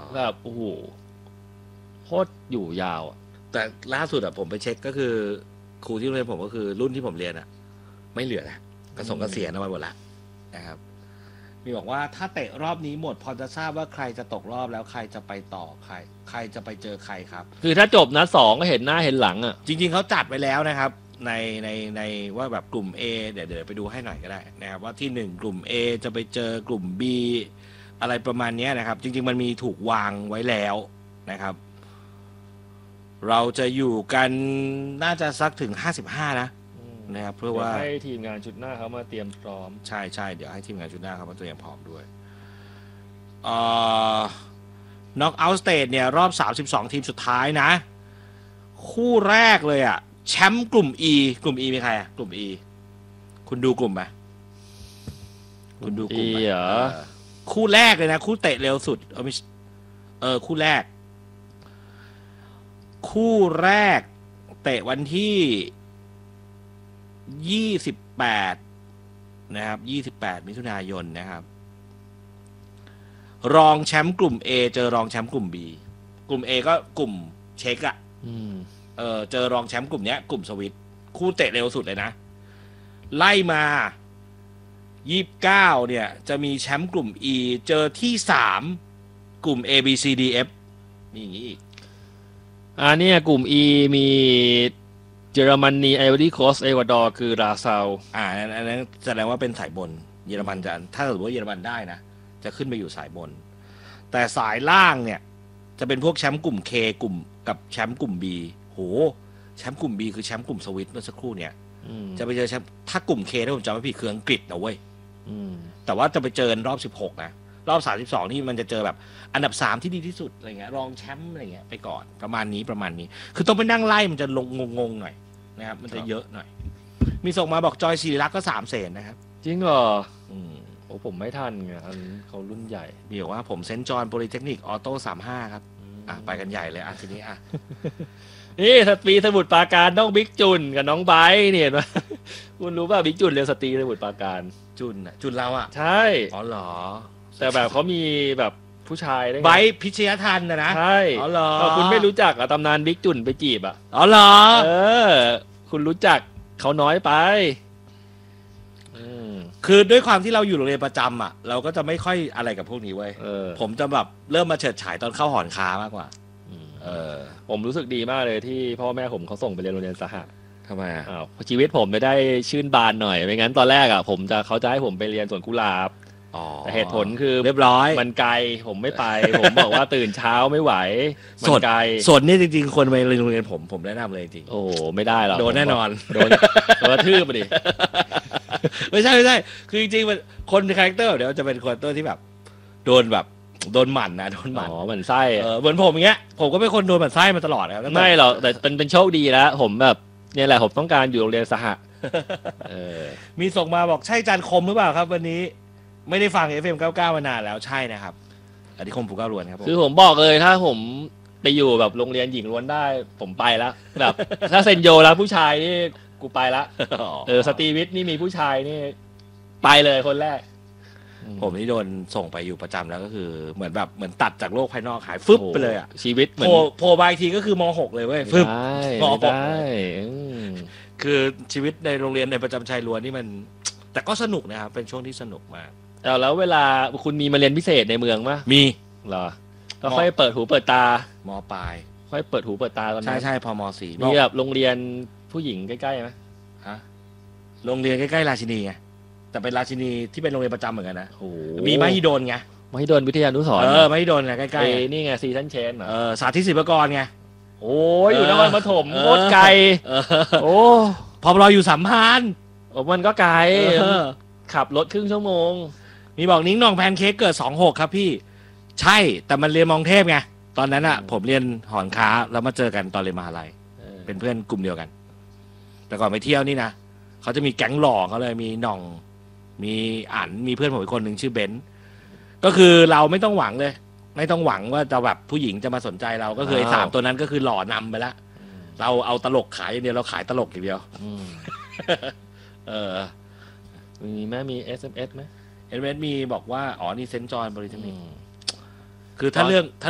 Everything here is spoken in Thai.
แบบโอ้โหโคตรอยู่ยาวอ่ะแต่ล่าสุดผมไปเช็คก็คือครูที่โรงเรียนผมก็คือรุ่นที่ผมเรียนไม่เหลือแล้วเกษียณเอาไว้หมดแล้วนะครับมีบอกว่าถ้าเตะรอบนี้หมดพอจะทราบว่าใครจะตกรอบแล้วใครจะไปต่อใครจะไปเจอใครครับคือถ้าจบนัด2ก็เห็นหน้าเห็นหลังอ่ะจริงๆเขาจัดไว้แล้วนะครับในว่าแบบกลุ่ม A เดี๋ยวไปดูให้หน่อยก็ได้นะครับว่าที่1กลุ่ม A จะไปเจอกลุ่ม B อะไรประมาณนี้นะครับจริงๆมันมีถูกวางไว้แล้วนะครับเราจะอยู่กันน่าจะสักถึง55นะครับเพื่อว่าให้ทีมงานชุดหน้าเขามาเตรียมพร้อมใช่เดี๋ยวให้ทีมงานชุดหน้าเขามาเตรียมพร้อมด้วยน็อกเอาท์สเตจเนี่ยรอบ32ทีมสุดท้ายนะคู่แรกเลยแชมป์กลุ่ม E กลุ่ม E มีใครกลุ่ม E คุณดูกลุ่มไหมคุณดูกลุ่มไหมคู่แรกเลยนะคู่เตะเร็วสุดคู่แรกเตะวันที่28นะครับ28มิถุนายนนะครับรองแชมป์กลุ่ม A เจอรองแชมป์กลุ่ม B กลุ่ม A ก็กลุ่มเช็คเจอรองแชมป์กลุ่มเนี้ยกลุ่มสวิตคู่เตะเร็วสุดเลยนะไล่มา29เนี่ยจะมีแชมป์กลุ่ม E เจอที่3กลุ่ม A B C D F มีอย่างนี้อีกเนี่ยกลุ่ม E มีเยอรมนีไอวอรี่โคสต์เอกวาดอร์คือราซาวอันนั้นแสดงว่าเป็นสายบนเยอรมันจะถ้าสมมติว่าเยอรมันได้นะจะขึ้นไปอยู่สายบนแต่สายล่างเนี่ยจะเป็นพวกแชมป์กลุ่ม K กลุ่มกับแชมป์กลุ่ม B โหแชมป์กลุ่ม B คือแชมป์กลุ่มสวิตเมื่อสักครู่เนี่ยจะไปเจอแชมป์ถ้ากลุ่ม K ถ้าผมจำไม่ผิดคืออังกฤษนะเว้ยแต่ว่าจะไปเจอรอบ16นะรอบ32นี่มันจะเจอแบบอันดับ3ที่ดีที่สุดอะไรเงี้ยรองแชมป์อะไรเงี้ยไปก่อนประมาณนี้คือต้องไปนั่งไล่มันจะลงงงหน่อยนะครับมันจะเยอะหน่อยมีส่งมาบอกจอยศิริลักษ์ก็3 เสนนะครับจริงเหรอโอ้ผมไม่ทันไงเขารุ่นใหญ่เดี๋ยวว่าผมเซนต์จอห์นโพลิเทคนิคออโต้35ครับไปกันใหญ่เลยทีนี้นี่สตรีสมุทรปราการน้องบิ๊กจุนกับน้องไบร์เนี่ยนะคุณรู้ป่ะบิ๊กจุนเรียนสตรีสมุทรปราการจุนเราใช่อ๋อเหรอแต่แบบเขามีแบบผู้ชายไบร์พิชยทันนะใช่อ๋อเหรอคุณไม่รู้จักตำนานบิ๊กจุนไปจีบอ๋อเหรอคุณรู้จักเขาน้อยไปคือด้วยความที่เราอยู่โรงเรียนประจำเราก็จะไม่ค่อยอะไรกับพวกนี้เว้ยผมจะแบบเริ่มมาเฉิดฉายตอนเข้าหอนค้ามากกว่าผมรู้สึกดีมากเลยที่พ่อแม่ผมเขาส่งไปเรียนโรงเรียนสหะทำไมชีวิตผมไม่ได้ชื่นบานหน่อยไม่งั้นตอนแรกเขาจะให้ผมไปเรียนสวนกุหลาบแต่เหตุผลคือเรียบร้อยมันไกลผมไม่ไป ผมบอกว่าตื่นเช้าไม่ไหวมันไกลส่วนนี้จริงๆคนไปโรงเรียนผมแนะนำเลยจริงโอ้ไม่ได้หรอกโดนแน่นอนโดนกระทืบไปดิไม่ใช่คือจริงๆคนคาแรคเตอร์เดี๋ยวจะเป็นคาแรคเตอร์ที่แบบโดนหมั่นนะโดนหมั่นเหมือนไส้เหมือนผมอย่างเงี้ยผมก็เป็นคนโดนหมั่นไส้มาตลอดนะครับไม่หรอกแต่เป็นโชคดีแล้วผมแบบเนี่ยแหละผมต้องการอยู่โรงเรียนสหะมีส่งมาบอกใช่จันคมหรือเปล่าครับวันนี้ไม่ได้ฟัง FM99 มานานแล้วใช่นะครับอธิคมภูเก้าล้วนครับคือผมบอกเลยถ้าผมไปอยู่แบบโรงเรียนหญิงล้วนได้ผมไปแล้วแบบถ้าเซนโยแล้วผู้ชายนี่กูไปละสตรีวิทย์นี่มีผู้ชายนี่ไปเลยคนแรกผมนี่โดนส่งไปอยู่ประจำแล้วก็คือเหมือนตัดจากโลกภายนอกหายฟึบไปเลยชีวิตเหมือนโผล่บางทีก็คือม.6 เลยเว้ยฟึบม.6 คือชีวิตในโรงเรียนในประจำชายล้วนนี่มันแต่ก็สนุกนะครับเป็นช่วงที่สนุกมากแล้วเวลาคุณมีมาเรียนพิเศษในเมืองมั้ยมีเหรอก็ค่อยเปิดหูเปิดตาม .ปลายค่อยเปิดหูเปิดตาตอนนั้นใช่พอม.4 มีแบบโรงเรียนผู้หญิงใกล้ๆมั้ยโรงเรียนใกล้ๆราชินีไงแต่เป็นราชินีที่เป็นโรงเรียนประจำเหมือนกันนะมีมหิดลไงมหิดลวิทยานุสรณ์มหิดลไงใกล้ๆนี่ไงซีซันเชนสาธิตศิลปากรไงโอ้ยอยู่นครปฐมโคตรไกลโอ้พอเราอยู่สัมพันธ์มันก็ไกลขับรถครึ่งชั่วโมงมีบอกนิ้งนองแพนเค้กเกิด26ครับพี่ใช่แต่มันเรียนมองเทพไงตอนนั้นผมเรียนหอนค้าแล้วมาเจอกันตอนเรียนมหาลัยเป็นเพื่อนกลุ่มเดียวกันแต่ก่อนไปเที่ยวนี่นะเขาจะมีแก๊งหล่อเขาเลยมีหน่องมีอั๋นมีเพื่อนผมอีกคนหนึ่งชื่อเบนซ์ก็คือเราไม่ต้องหวังเลยไม่ต้องหวังว่าจะแบบผู้หญิงจะมาสนใจเราก็คือไอ้3ตัวนั้นก็คือหล่อนำไปแล้วเราเอาตลกขายอย่างเดียวเราขายตลกอย่างเดียวมีไหมมี SMS ไหม SMS มีบอกว่านี่เซนต์จอห์นบริเทคนิคคือถ้าเรื่อง